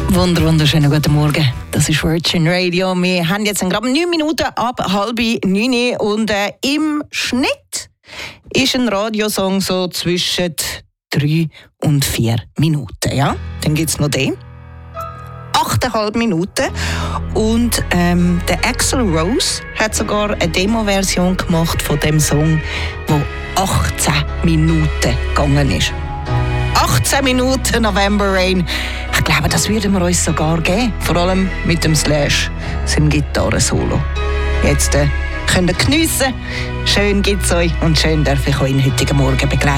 Wunderschönen guten Morgen. Das ist Virgin Radio. Wir haben jetzt gerade 9 Minuten ab 8:30 und im Schnitt ist ein Radiosong so zwischen 3 und 4 Minuten. Ja? Dann gibt es noch den. 8,5 Minuten. Und der Axl Rose hat sogar eine Demo-Version gemacht von dem Song, der 18 Minuten gegangen ist. 18 Minuten November Rain. Ich glaube, das würden wir uns sogar geben. Vor allem mit dem Slash, seinem Gitarren-Solo. Jetzt könnt ihr geniessen. Schön gibt's euch und schön darf ich euch heutigen Morgen begleiten.